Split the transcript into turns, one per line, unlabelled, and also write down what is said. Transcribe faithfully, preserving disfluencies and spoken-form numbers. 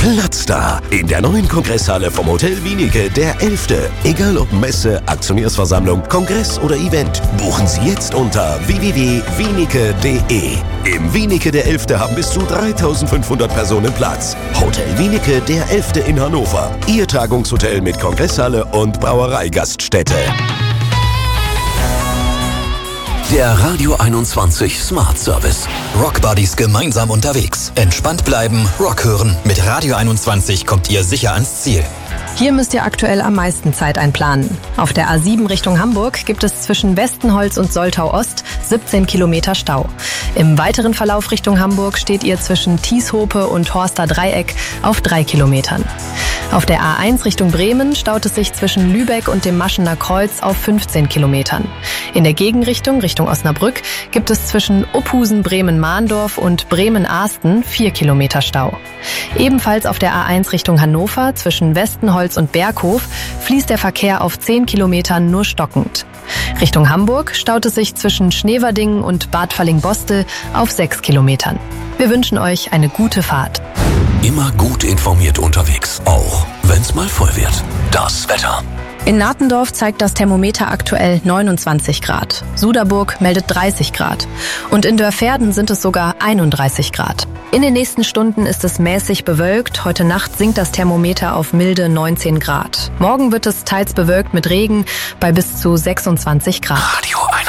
Platz da in der neuen Kongresshalle vom Hotel Wienicke, der elfte. Egal ob Messe, Aktionärsversammlung, Kongress oder Event, buchen Sie jetzt unter w w w punkt wienicke punkt d e. Im Wienicke der elfte haben bis zu dreitausendfünfhundert Personen Platz. Hotel Wienicke der elfte in Hannover. Ihr Tagungshotel mit Kongresshalle und Brauereigaststätte.
Der Radio einundzwanzig Smart Service. Rockbuddies gemeinsam unterwegs. Entspannt bleiben, Rock hören. Mit Radio einundzwanzig kommt ihr sicher ans Ziel.
Hier müsst ihr aktuell am meisten Zeit einplanen. Auf der A sieben Richtung Hamburg gibt es zwischen Westenholz und Soltau Ost siebzehn Kilometer Stau. Im weiteren Verlauf Richtung Hamburg steht ihr zwischen Tieshope und Horster Dreieck auf drei Kilometern. Auf der A eins Richtung Bremen staut es sich zwischen Lübeck und dem Maschener Kreuz auf fünfzehn Kilometern. In der Gegenrichtung Richtung Osnabrück gibt es zwischen Uphusen, Bremen-Mahndorf und Bremen-Ahsten vier Kilometer Stau. Ebenfalls auf der A eins Richtung Hannover zwischen Westenholz und Berghof fließt der Verkehr auf zehn Kilometern nur stockend. Richtung Hamburg staut es sich zwischen Schneverdingen und Bad Fallingbostel auf sechs Kilometern. Wir wünschen euch eine gute Fahrt.
Immer gut informiert unterwegs, auch wenn's mal voll wird. Das Wetter.
In Nattendorf zeigt das Thermometer aktuell neunundzwanzig Grad. Suderburg meldet dreißig Grad. Und in Dörverden sind es sogar einunddreißig Grad. In den nächsten Stunden ist es mäßig bewölkt. Heute Nacht sinkt das Thermometer auf milde neunzehn Grad. Morgen wird es teils bewölkt mit Regen bei bis zu sechsundzwanzig Grad.
Radio